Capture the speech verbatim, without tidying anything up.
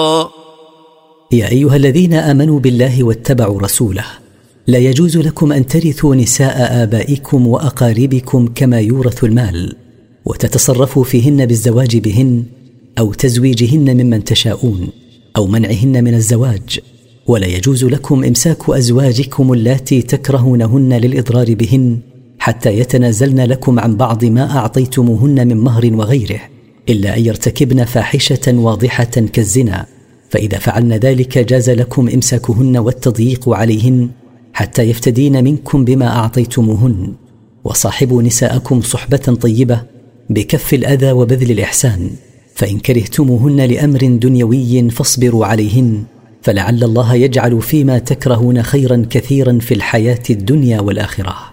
يا أيها الذين آمنوا بالله واتبعوا رسوله لا يجوز لكم أن ترثوا نساء آبائكم وأقاربكم كما يورث المال، وتتصرفوا فيهن بالزواج بهن أو تزويجهن ممن تشاءون أو منعهن من الزواج. ولا يجوز لكم إمساك أزواجكم اللاتي تكرهونهن للإضرار بهن حتى يتنازلن لكم عن بعض ما أعطيتموهن من مهر وغيره، إلا أن يرتكبن فاحشة واضحة كالزنا، فإذا فعلن ذلك جاز لكم إمساكهن والتضييق عليهن حتى يفتدين منكم بما أعطيتموهن. وصاحبوا نساءكم صحبة طيبة بكف الأذى وبذل الإحسان، فإن كرهتموهن لأمر دنيوي فاصبروا عليهن، فلعل الله يجعل فيما تكرهون خيرا كثيرا في الحياة الدنيا والآخرة.